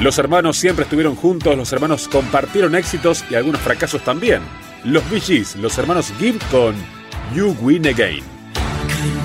Los hermanos siempre estuvieron juntos, los hermanos compartieron éxitos y algunos fracasos también. Los Bee Gees, los hermanos Gibb con You Win Again.